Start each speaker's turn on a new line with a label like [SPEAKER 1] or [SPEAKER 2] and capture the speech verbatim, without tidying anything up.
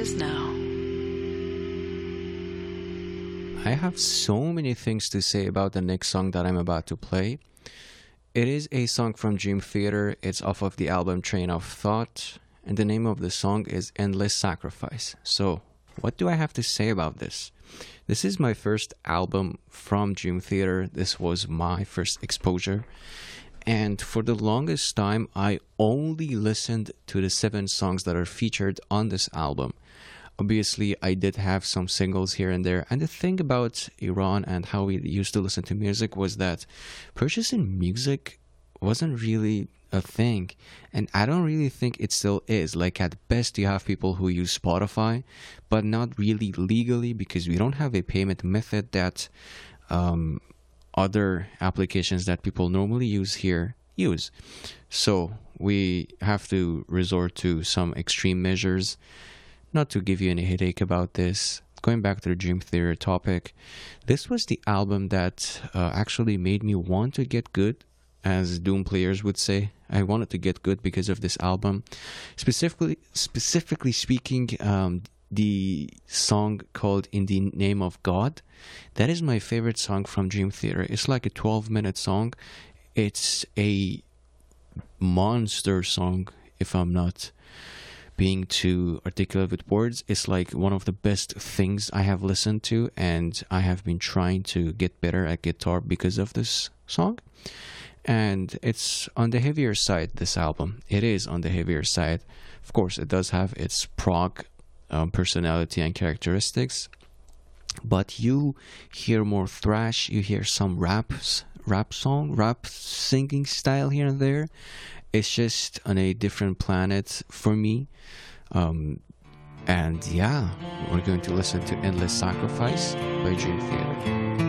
[SPEAKER 1] begins now.
[SPEAKER 2] I have so many things to say about the next song that I'm about to play. It is a song from Dream Theater. It's off of the album Train of Thought, and the name of the song is Endless Sacrifice. So, what do I have to say about this? This is my first album from Dream Theater. This was my first exposure. And for the longest time, I only listened to the seven songs that are featured on this album. Obviously, I did have some singles here and there. And the thing about Iran and how we used to listen to music was that purchasing music wasn't really a thing. And I don't really think it still is. Like, at best, you have people who use Spotify, but not really legally, because we don't have a payment method that um, other applications that people normally use here use. So we have to resort to some extreme measures. Not to give you any headache about this, going back to the Dream Theater topic, this was the album that uh, actually made me want to get good, as Doom players would say. I wanted to get good because of this album. Specifically, specifically speaking, um, the song called In the Name of God, that is my favorite song from Dream Theater. It's like a twelve minute song. It's a monster song, if I'm not being too articulate with words. It's like one of the best things I have listened to, and I have been trying to get better at guitar because of this song. And it's on the heavier side, this album. It is on the heavier side. Of course, it does have its prog um, personality and characteristics, but you hear more thrash, you hear some raps, rap song, rap singing style here and there. It's just on a different planet for me. Um, and yeah, we're going to listen to Endless Sacrifice by Dream Theater.